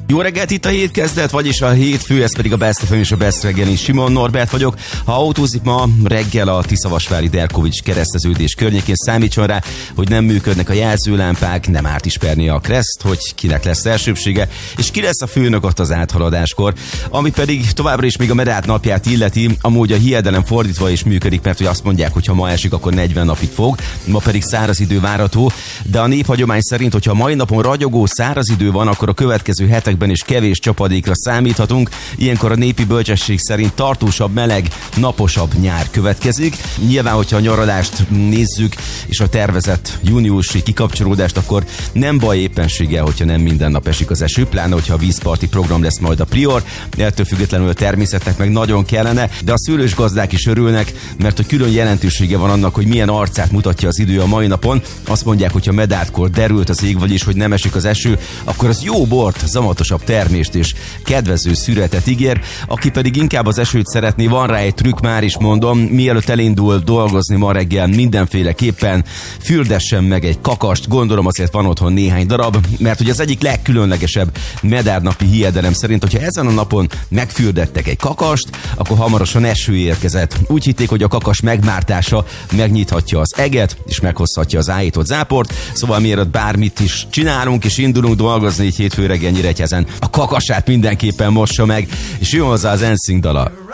Jó reggelt, itt a hét kezdet, vagyis a hétfő, ez pedig a Best FM és a Best reggel. Simon Norbert vagyok. Ha autózik ma reggel a Tiszavasvári Derkovics kereszteződés környékén, számítson rá, hogy nem működnek a jelzőlámpák, nem árt ismerni a kreszt, hogy kinek lesz elsőbsége, és ki lesz a főnök ott az áthaladáskor. Ami pedig továbbra is még a Medát napját illeti, amúgy a hiedelem fordítva is működik, mert hogy azt mondják, hogy ha ma esik, akkor 40 napig fog, ma pedig száraz idő várható, de a néphagyomány szerint, hogyha mai napon ragyogó száraz idő van, akkor a következő hetekben is kevés csapadékra számíthatunk. Ilyenkor a népi bölcsesség szerint tartósabb, meleg, naposabb nyár következik. Nyilván, hogyha a nyaralást nézzük, és a tervezett júniusi kikapcsolódást, akkor nem baj éppenséggel, hogyha nem minden nap esik az eső, pláne, hogyha a vízparti program lesz majd a prior. Ettől függetlenül a természetnek meg nagyon kellene, de a szőlős gazdák is örülnek, mert hogy külön jelentősége van annak, hogy milyen arcát mutatja az idő a mai napon. Azt mondják, hogy ha medátkor derült az ég, vagyis hogy nem esik az eső, akkor az jó bort, zamatosabb termést és kedvező szüretet ígér. Aki pedig inkább az esőt szeretné, van rá egy trükk, már is mondom, mielőtt elindul dolgozni ma reggel, mindenféleképpen fürdessen meg egy kakast, gondolom azért van otthon néhány darab, mert hogy az egyik legkülönlegesebb medárnapi hiedelem szerint, hogyha ezen a napon megfürdettek egy kakast, akkor hamarosan eső érkezett. Úgy hitték, hogy a kakas megmártása megnyithatja az eget, és meghozhatja az ájított záport, szóval mielőtt bármit is csinálunk, és indulunk dolgozni így hétfő reggel Nyíregyházen, a kakasát mindenképpen mossa meg, és jön hozzá az NSYNC dala.